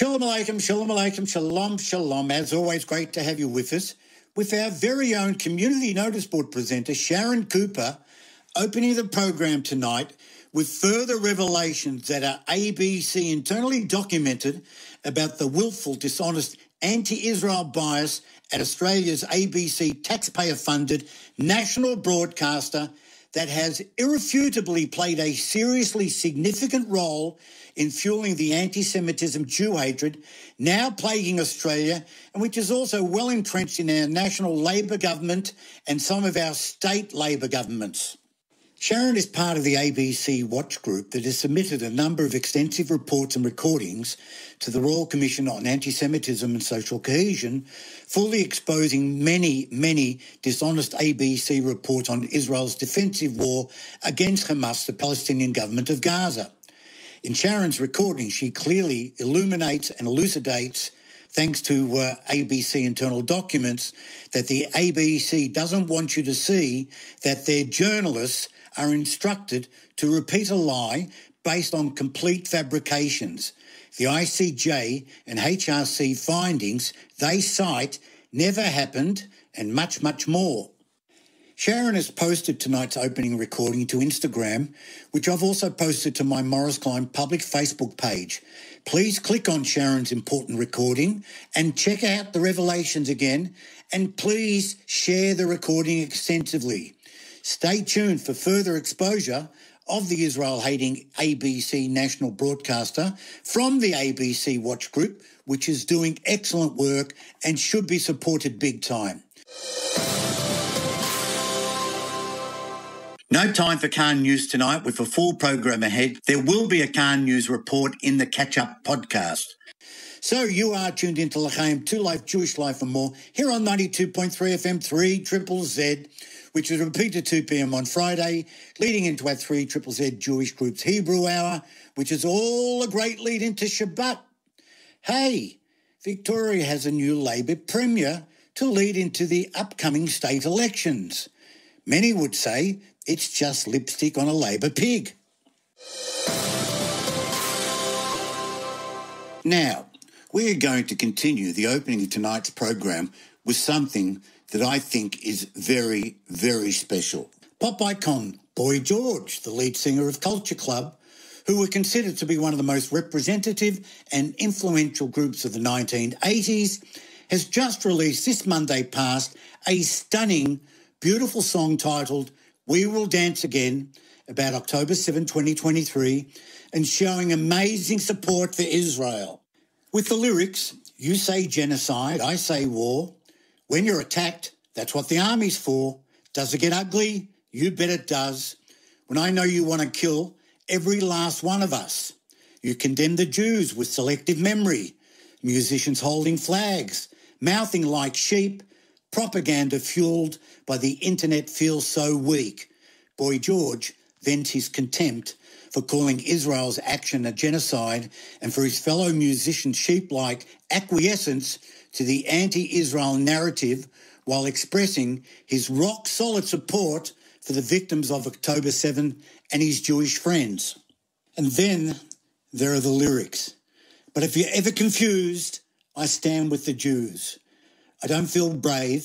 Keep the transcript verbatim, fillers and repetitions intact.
Shalom Aleichem, Shalom Aleichem, Shalom, Shalom. As always, great to have you with us. With our very own community notice board presenter, Sharon Cooper, opening the program tonight with further revelations that are A B C internally documented about the willful, dishonest, anti-Israel bias at Australia's A B C taxpayer-funded national broadcaster that has irrefutably played a seriously significant role in fueling the anti-Semitism, Jew hatred now plaguing Australia, and which is also well entrenched in our national Labor government and some of our state Labor governments. Sharon is part of the A B C Watch Group that has submitted a number of extensive reports and recordings to the Royal Commission on Anti-Semitism and Social Cohesion, fully exposing many, many dishonest A B C reports on Israel's defensive war against Hamas, the Palestinian government of Gaza. In Sharon's recording, she clearly illuminates and elucidates, thanks to uh, A B C internal documents, that the A B C doesn't want you to see that their journalists are instructed to repeat a lie based on complete fabrications. The I C J and H R C findings they cite never happened and much, much more. Sharon has posted tonight's opening recording to Instagram, which I've also posted to my Morris Klein public Facebook page. Please click on Sharon's important recording and check out the revelations again, and please share the recording extensively. Stay tuned for further exposure of the Israel-hating A B C national broadcaster from the A B C Watch Group, which is doing excellent work and should be supported big time. No time for Khan News tonight. With a full program ahead, there will be a Khan News report in the catch-up podcast. So you are tuned into L'chaim, To Life, Jewish Life and More, here on ninety-two point three F M, three Triple Z, which is repeated at two p.m. on Friday, leading into our three Triple Z Jewish Group's Hebrew Hour, which is all a great lead into Shabbat. Hey, Victoria has a new Labor Premier to lead into the upcoming state elections. Many would say it's just lipstick on a Labor pig. Now, we are going to continue the opening of tonight's program with something that I think is very, very special. Pop icon Boy George, the lead singer of Culture Club, who were considered to be one of the most representative and influential groups of the nineteen eighties, has just released this Monday past a stunning, beautiful song titled We Will Dance Again, about October seventh, twenty twenty-three, and showing amazing support for Israel. With the lyrics, you say genocide, I say war. When you're attacked, that's what the army's for. Does it get ugly? You bet it does. When I know you want to kill every last one of us. You condemn the Jews with selective memory, musicians holding flags, mouthing like sheep, propaganda fueled by the internet feels so weak. Boy George vents his contempt for calling Israel's action a genocide and for his fellow musicians' sheep-like acquiescence to the anti-Israel narrative while expressing his rock-solid support for the victims of October seventh and his Jewish friends. And then there are the lyrics. But if you're ever confused, I stand with the Jews. I don't feel brave.